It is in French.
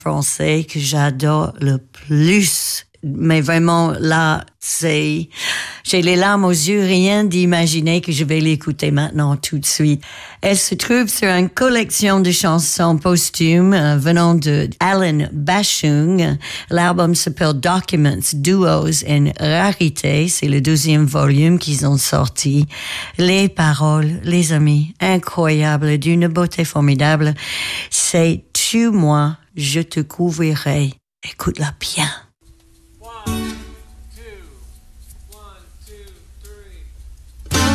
français que j'adore le plus. Mais vraiment, là, j'ai les larmes aux yeux, rien d'imaginer que je vais l'écouter maintenant tout de suite. Elle se trouve sur une collection de chansons posthumes venant de Alan Bashung. L'album s'appelle Documents, Duos and Rarités. C'est le 2e volume qu'ils ont sorti. Les paroles, les amis, incroyables, d'une beauté formidable. C'est « Tue-moi, je te couvrirai ». Écoute-la bien.